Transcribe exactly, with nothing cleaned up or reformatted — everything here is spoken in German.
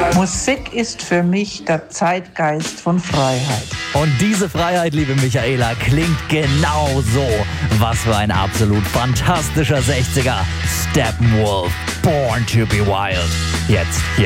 Musik ist für mich der Zeitgeist von Freiheit. Und diese Freiheit, liebe Michaela, klingt genau so. Was für ein absolut fantastischer sechziger. Steppenwolf, Born to be Wild. Jetzt hier